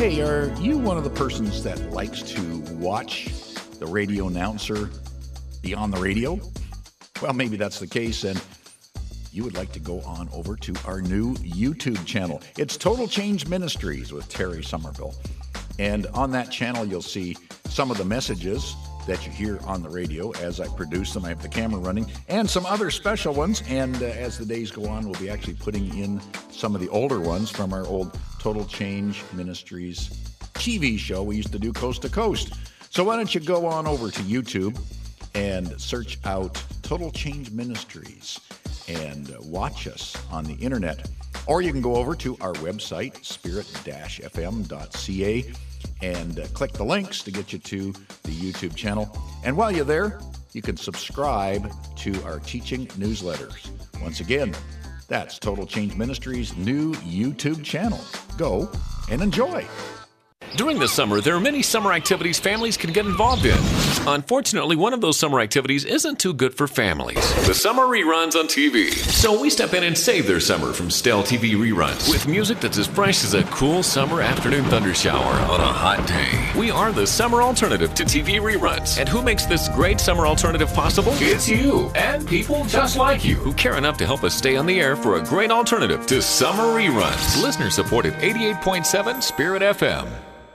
Hey, are you one of the persons that likes to watch the radio announcer be on the radio? Well, maybe that's the case, and you would like to go on over to our new YouTube channel. It's Total Change Ministries with Terry Somerville. And on that channel, you'll see some of the messages that you hear on the radio as I produce them. I have the camera running and some other special ones. And as the days go on, we'll be actually putting in some of the older ones from our old Total Change Ministries TV show we used to do coast to coast. So why don't you go on over to YouTube and search out Total Change Ministries and watch us on the internet. Or you can go over to our website, spirit-fm.ca, and click the links to get you to the YouTube channel. And while you're there, you can subscribe to our teaching newsletters. Once again, that's Total Change Ministries' new YouTube channel. Go and enjoy. During the summer, there are many summer activities families can get involved in. Unfortunately, one of those summer activities isn't too good for families. The summer reruns on TV. So we step in and save their summer from stale TV reruns with music that's as fresh as a cool summer afternoon thundershower on a hot day. We are the summer alternative to TV reruns. And who makes this great summer alternative possible? It's you and people just like you who care enough to help us stay on the air for a great alternative to summer reruns. Listener supported 88.7 Spirit FM.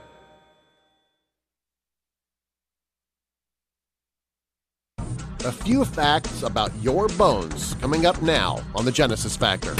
A few facts about your bones coming up now on the Genesis Factor.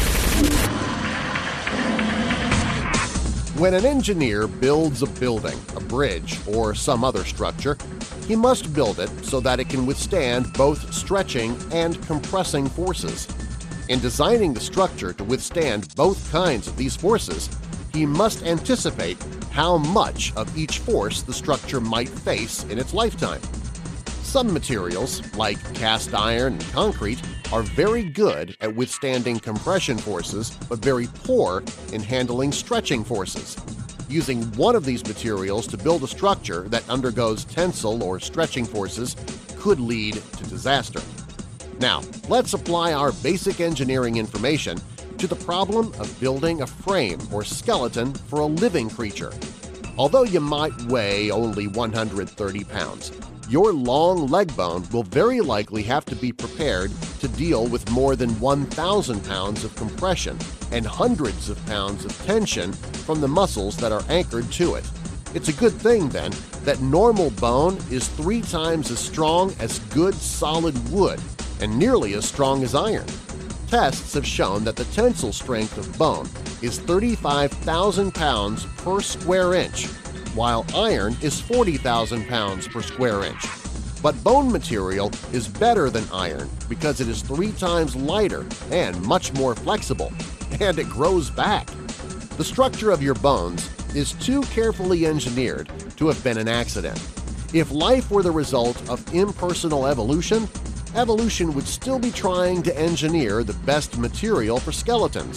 When an engineer builds a building, a bridge, or some other structure, he must build it so that it can withstand both stretching and compressing forces. In designing the structure to withstand both kinds of these forces, he must anticipate how much of each force the structure might face in its lifetime. Some materials, like cast iron and concrete, are very good at withstanding compression forces but very poor in handling stretching forces. Using one of these materials to build a structure that undergoes tensile or stretching forces could lead to disaster. Now, let's apply our basic engineering information to the problem of building a frame or skeleton for a living creature. Although you might weigh only 130 pounds, your long leg bone will very likely have to be prepared to deal with more than 1,000 pounds of compression and hundreds of pounds of tension from the muscles that are anchored to it. It's a good thing, then, that normal bone is 3 times as strong as good solid wood and nearly as strong as iron. Tests have shown that the tensile strength of bone is 35,000 pounds per square inch, while iron is 40,000 pounds per square inch. But bone material is better than iron because it is 3 times lighter and much more flexible, and it grows back. The structure of your bones is too carefully engineered to have been an accident. If life were the result of impersonal evolution, evolution would still be trying to engineer the best material for skeletons.